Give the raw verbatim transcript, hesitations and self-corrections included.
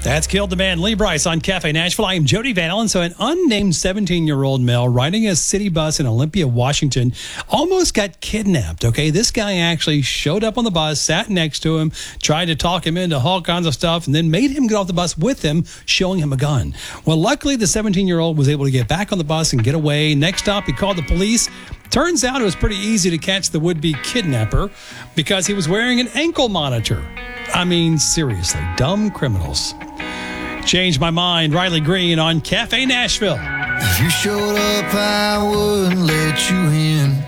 That's Killed the Man, Lee Brice on Cafe Nashville. I am Jody Van Allen. So an unnamed seventeen-year-old male riding a city bus in Olympia, Washington, almost got kidnapped, okay? This guy actually showed up on the bus, sat next to him, tried to talk him into all kinds of stuff, and then made him get off the bus with him, showing him a gun. Well, luckily, the seventeen-year-old was able to get back on the bus and get away. Next stop, he called the police. Turns out it was pretty easy to catch the would-be kidnapper because he was wearing an ankle monitor. I mean, seriously, dumb criminals. Changed my mind. Riley Green on Cafe Nashville. If you showed up, I wouldn't let you in.